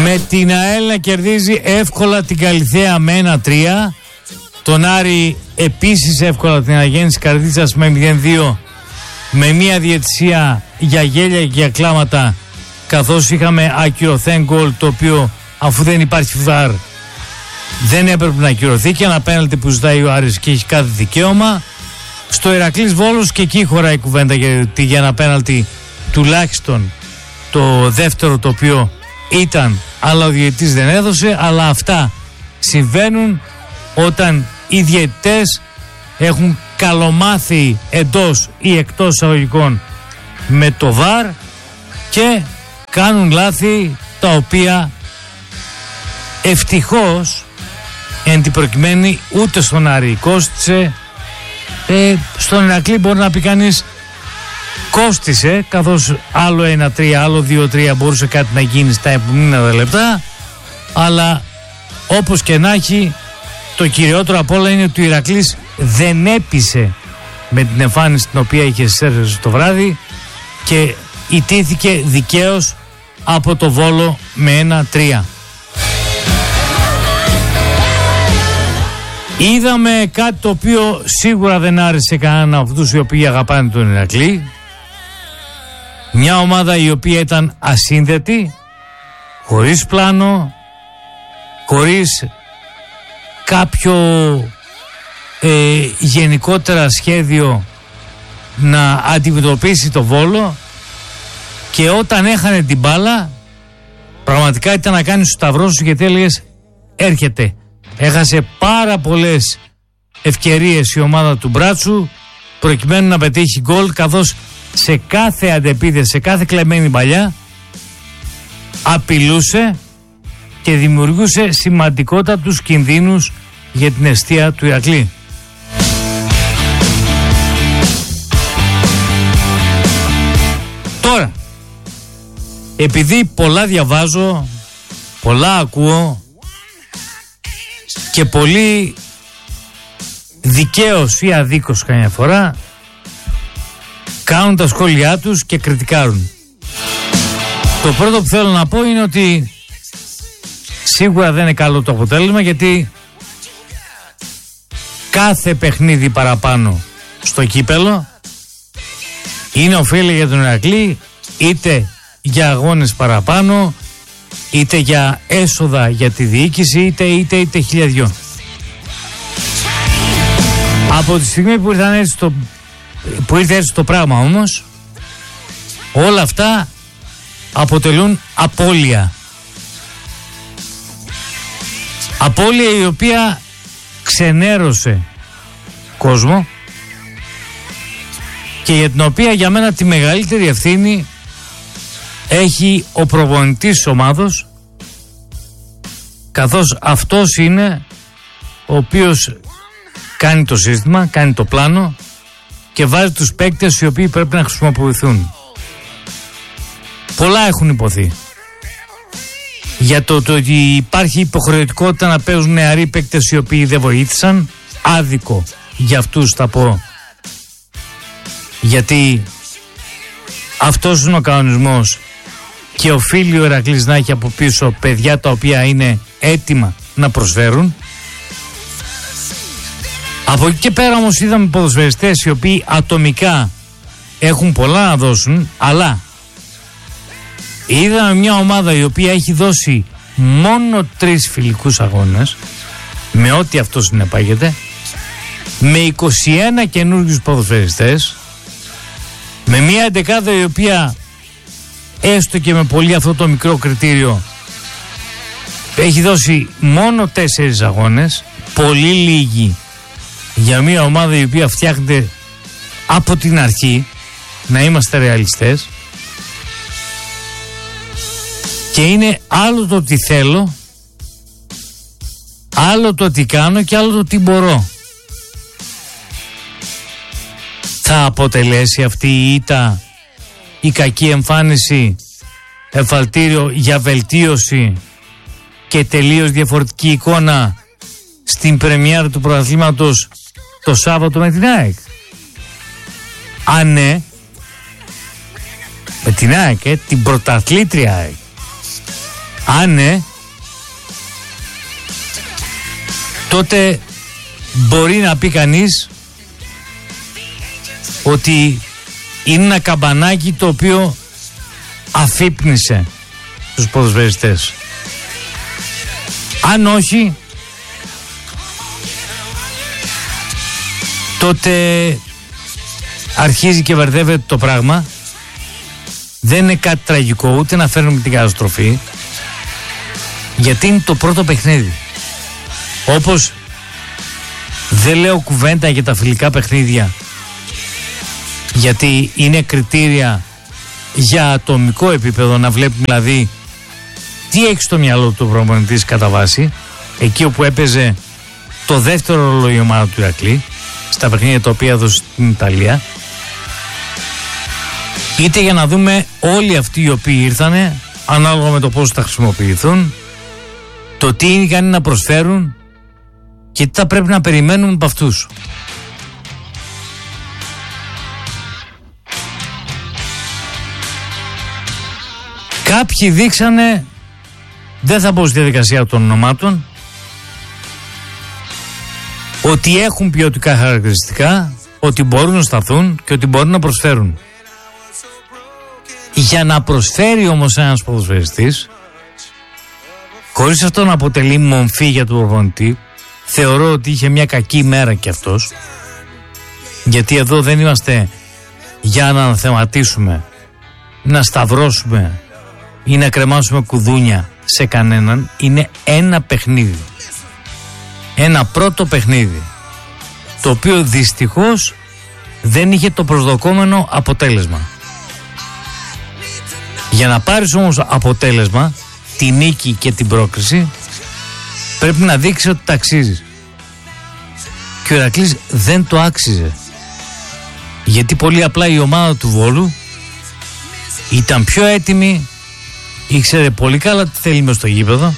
Με την ΑΕΛ να κερδίζει εύκολα την Καλιθέα με 1-3. Τον Άρη επίσης εύκολα την Αγέννηση Καρδίτσας με 0-2. Με μια διαιτησία για γέλια και για κλάματα, καθώς είχαμε ακυρωθέν γκολ, το οποίο αφού δεν υπάρχει βαρ δεν έπρεπε να ακυρωθεί, και ένα πέναλτι που ζητάει ο Άρης και έχει κάθε δικαίωμα. Στο Ηρακλής Βόλος και εκεί χωράει κουβέντα για ένα πέναλτι, τουλάχιστον το δεύτερο, το οποίο ήταν, αλλά ο διαιτητής δεν έδωσε. Αλλά αυτά συμβαίνουν όταν οι διαιτητές έχουν καλομάθει εντός ή εκτός εισαγωγικών με το βαρ και κάνουν λάθη τα οποία ευτυχώς εν την προκειμένη ούτε στον Άρη κόστισε. Στον Ηρακλή μπορεί να πει κανείς κόστισε, καθώς άλλο 1-3, άλλο 2-3 μπορούσε κάτι να γίνει στα επόμενα λεπτά, αλλά όπως και να έχει, το κυριότερο απ' όλα είναι ότι ο Ηρακλής δεν έπεισε με την εμφάνιση την οποία είχε στις το βράδυ και ιτήθηκε δικαίως από το Βόλο με 1-3. Είδαμε κάτι το οποίο σίγουρα δεν άρεσε κανέναν από αυτούς οι οποίοι αγαπάνε τον Ηρακλή. Μια ομάδα η οποία ήταν ασύνδετη, χωρίς πλάνο, χωρίς κάποιο γενικότερα σχέδιο να αντιμετωπίσει το Βόλο, και όταν έχανε την μπάλα πραγματικά ήταν να κάνεις το σταυρό σου, γιατί έλεγες έρχεται. Έχασε πάρα πολλές ευκαιρίες η ομάδα του Μπράτσου προκειμένου να πετύχει γκολ, καθώς σε κάθε αντεπίθεση, σε κάθε κλεμμένη παλιά απειλούσε και δημιουργούσε σημαντικότατους κινδύνους για την εστία του Ηρακλή. Τώρα, επειδή πολλά διαβάζω, πολλά ακούω και πολύ δικαίως ή αδίκως καμιά φορά κάνουν τα σχόλιά τους και κριτικάρουν. Το πρώτο που θέλω να πω είναι ότι σίγουρα δεν είναι καλό το αποτέλεσμα, γιατί κάθε παιχνίδι παραπάνω στο κύπελο είναι ωφέλη για τον Ηρακλή, είτε για αγώνες παραπάνω, είτε για έσοδα για τη διοίκηση, είτε χιλιαδιό. Από τη στιγμή που ήρθε έτσι το πράγμα όμως, όλα αυτά αποτελούν απώλεια. Απώλεια η οποία ξενέρωσε κόσμο και για την οποία για μένα τη μεγαλύτερη ευθύνη έχει ο προπονητής της ομάδος, καθώς αυτός είναι ο οποίος κάνει το σύστημα, κάνει το πλάνο και βάζει τους παίκτες οι οποίοι πρέπει να χρησιμοποιηθούν. Πολλά έχουν υποθεί για το ότι υπάρχει υποχρεωτικότητα να παίζουν νεαροί παίκτες οι οποίοι δεν βοήθησαν. Άδικο για αυτούς θα πω, γιατί αυτός είναι ο κανονισμός και οφείλει ο Ηρακλής να έχει από πίσω παιδιά τα οποία είναι έτοιμα να προσφέρουν. Από εκεί και πέρα όμως είδαμε ποδοσφαιριστές οι οποίοι ατομικά έχουν πολλά να δώσουν, αλλά είδαμε μια ομάδα η οποία έχει δώσει μόνο 3 φιλικούς αγώνες, με ό,τι αυτό συνεπάγεται, με 21 καινούργιους ποδοσφαιριστές, με μια εντεκάδα η οποία έστω και με πολύ αυτό το μικρό κριτήριο έχει δώσει μόνο 4 αγώνες, πολύ λίγοι για μια ομάδα η οποία φτιάχνεται από την αρχή, να είμαστε ρεαλιστές. Και είναι άλλο το τι θέλω, άλλο το τι κάνω και άλλο το τι μπορώ. Θα αποτελέσει αυτή η ήττα, η κακή εμφάνιση, εφαλτήριο για βελτίωση και τελείως διαφορετική εικόνα στην πρεμιέρα του πρωταθλήματος το Σάββατο με την ΑΕΚ? Αν ναι, με την ΑΕΚ, την πρωταθλήτρια ΑΕΚ, Αν ναι, τότε μπορεί να πει κανείς ότι είναι ένα καμπανάκι το οποίο αφύπνισε τους ποδοσφαιριστές. Αν όχι, τότε αρχίζει και μπερδεύεται το πράγμα. Δεν είναι κάτι τραγικό, ούτε να φέρνουμε την καταστροφή, γιατί είναι το πρώτο παιχνίδι. Όπως δεν λέω κουβέντα για τα φιλικά παιχνίδια, γιατί είναι κριτήρια για ατομικό επίπεδο, να βλέπουμε δηλαδή τι έχει στο μυαλό του προπονητής κατά βάση, εκεί όπου έπαιζε το δεύτερο ρόλο η ομάδα του Ηρακλή, στα παιχνίδια τα οποία έδωσε στην Ιταλία, είτε για να δούμε όλοι αυτοί οι οποίοι ήρθανε, ανάλογα με το πώς θα χρησιμοποιηθούν, το τι είναι ικανοί να προσφέρουν και τι θα πρέπει να περιμένουμε από αυτούς. Κάποιοι δείξανε, δεν θα μπω στη διαδικασία των ονομάτων, ότι έχουν ποιοτικά χαρακτηριστικά, ότι μπορούν να σταθούν και ότι μπορούν να προσφέρουν. Για να προσφέρει όμως ένας ποδοσφαιριστής, χωρίς αυτό να αποτελεί μομφή για τον προπονητή, θεωρώ ότι είχε μια κακή μέρα κι αυτός, γιατί εδώ δεν είμαστε για να αναθεματίσουμε, να σταυρώσουμε ή να κρεμάσουμε κουδούνια σε κανέναν. Είναι ένα παιχνίδι, ένα πρώτο παιχνίδι, το οποίο δυστυχώς δεν είχε το προσδοκόμενο αποτέλεσμα. Για να πάρεις όμως αποτέλεσμα, τη νίκη και την πρόκριση, πρέπει να δείξει ότι τα αξίζεις. Και ο Ηρακλής δεν το άξιζε, γιατί πολύ απλά η ομάδα του Βόλου ήταν πιο έτοιμη, ήξερε πολύ καλά τι θέλει μες στο γήπεδο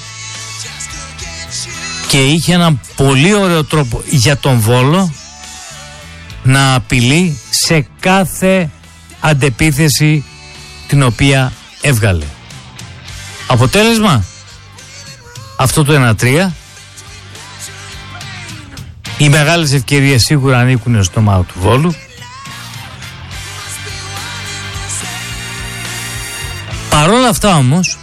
και είχε έναν πολύ ωραίο τρόπο για τον Βόλο να απειλεί σε κάθε αντεπίθεση την οποία έβγαλε. Αποτέλεσμα, αυτό το 1-3. Οι μεγάλες ευκαιρίες σίγουρα ανήκουν στο ομάδα του Βόλου. Παρόλα αυτά όμως,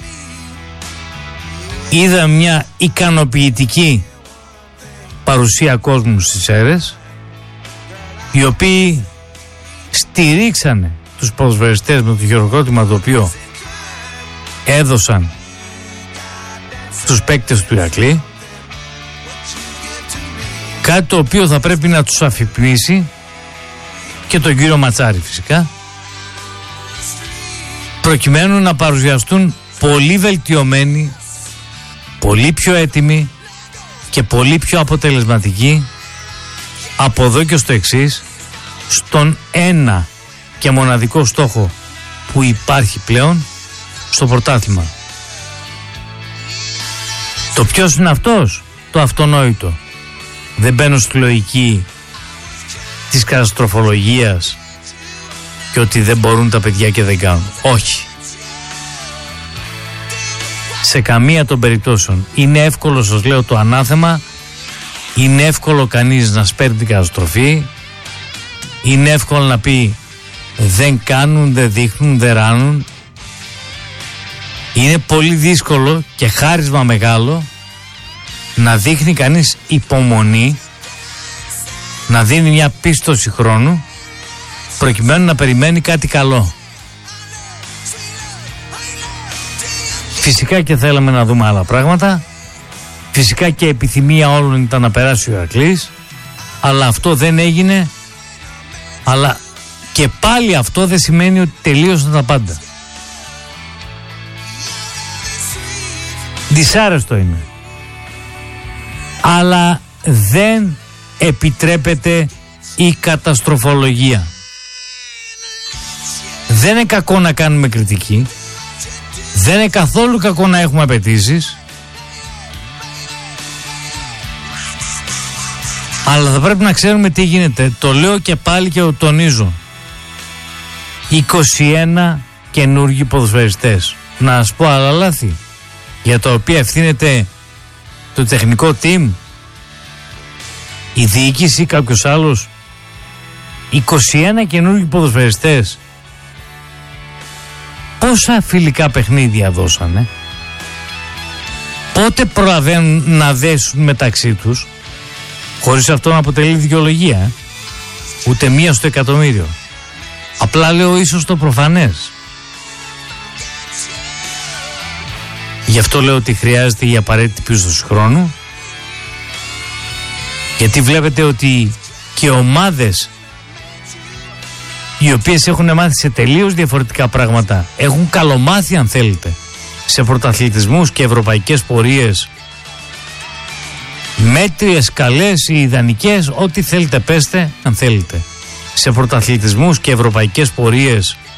είδα μια ικανοποιητική παρουσία κόσμου στις αίρες, οι οποίοι στηρίξανε τους ποδοσφαιριστές με το χειροκρότημα το οποίο έδωσαν στους παίκτες του Ηρακλή, κάτι το οποίο θα πρέπει να τους αφυπνίσει και τον κύριο Ματσάρη φυσικά, προκειμένου να παρουσιαστούν πολύ βελτιωμένοι, πολύ πιο έτοιμοι και πολύ πιο αποτελεσματικοί από εδώ και στο εξής, στον ένα και μοναδικό στόχο που υπάρχει πλέον στο πρωτάθλημα. Το ποιος είναι αυτός? Το αυτονόητο. Δεν μπαίνω στη λογική της καταστροφολογίας και ότι δεν μπορούν τα παιδιά και δεν κάνουν. Όχι. Σε καμία των περιπτώσεων. Είναι εύκολο, σας λέω, το ανάθεμα. Είναι εύκολο κανείς να σπέρνει την καταστροφή. Είναι εύκολο να πει δεν κάνουν, δεν δείχνουν, δεν ράνουν. Είναι πολύ δύσκολο και χάρισμα μεγάλο να δείχνει κανείς υπομονή, να δίνει μια πίστοση χρόνου προκειμένου να περιμένει κάτι καλό. Φυσικά και θέλαμε να δούμε άλλα πράγματα, φυσικά και η επιθυμία όλων ήταν να περάσει ο Ηρακλής, αλλά αυτό δεν έγινε, αλλά και πάλι αυτό δεν σημαίνει ότι τελείωσαν τα πάντα. Δυσάρεστο είναι, αλλά δεν επιτρέπεται η καταστροφολογία. Δεν είναι κακό να κάνουμε κριτική, δεν είναι καθόλου κακό να έχουμε απαιτήσεις, αλλά θα πρέπει να ξέρουμε τι γίνεται. Το λέω και πάλι και το τονίζω. 21 καινούργιοι ποδοσφαιριστές. Να σας πω άλλα λάθη? για τα οποία ευθύνεται το τεχνικό team, η διοίκηση ή κάποιος άλλος? 21 καινούργιοι ποδοσφαιριστές. Πόσα φιλικά παιχνίδια δώσανε? Πότε προλαβαίνουν να δέσουν μεταξύ τους, χωρίς αυτό να αποτελεί δικαιολογία, ούτε μία στο εκατομμύριο? Απλά λέω ίσως το προφανές. Γι' αυτό λέω ότι χρειάζεται η απαραίτητη πίστοση χρόνου, γιατί βλέπετε ότι και ομάδες οι οποίες έχουν μάθει σε τελείως διαφορετικά πράγματα, έχουν καλομάθει αν θέλετε σε πρωταθλητισμούς και ευρωπαϊκές πορείες, μέτριες, καλές ή ιδανικές, ό,τι θέλετε πέστε αν θέλετε, σε πρωταθλητισμούς και ευρωπαϊκές πορείες